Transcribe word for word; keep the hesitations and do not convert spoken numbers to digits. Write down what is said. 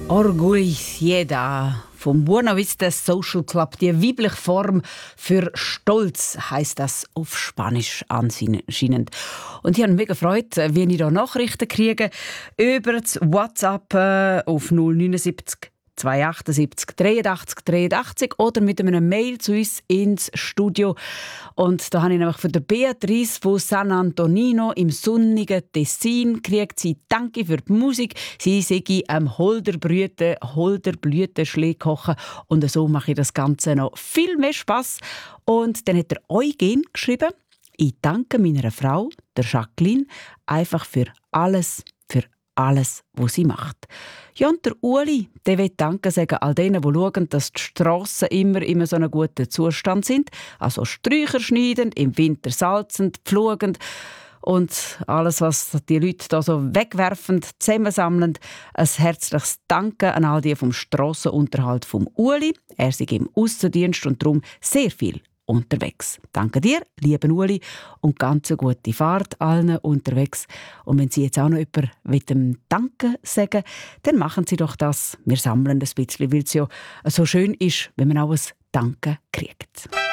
Orgullosa vom Buena Vista Social Club. Die weibliche Form für Stolz heisst das auf Spanisch anscheinend. Und ich habe mega Freude, wie ich da Nachrichten kriege über das WhatsApp äh, auf null neun sieben zwei acht sieben dreiundachtzig dreiundachtzig oder mit einem Mail zu uns ins Studio. Und da habe ich nämlich von der Beatrice von San Antonino im sonnigen Tessin gekriegt. Sie danke für die Musik. Sie sei am Holderblüten, Holderblütenschlee kochen. Und so mache ich das Ganze noch viel mehr Spass. Und dann hat der Eugen geschrieben: Ich danke meiner Frau, der Jacqueline, einfach für alles, für alles, was sie macht. Ja, und der Uli, der will Danke sagen all denen, die schauen, dass die Strassen immer in so einem guten Zustand sind. Also Sträucher schneidend, im Winter salzend, pflugend und alles, was die Leute da so wegwerfen, zusammensammeln. Ein herzliches Danke an all die vom Strassenunterhalt vom Uli. Er ist im Aussendienst und darum sehr viel unterwegs. Danke dir, lieber Uli, und ganz eine gute Fahrt allen unterwegs. Und wenn Sie jetzt auch noch jemanden mit dem Danke sagen, dann machen Sie doch das. Wir sammeln ein bisschen, weil es ja so schön ist, wenn man auch ein Danke kriegt.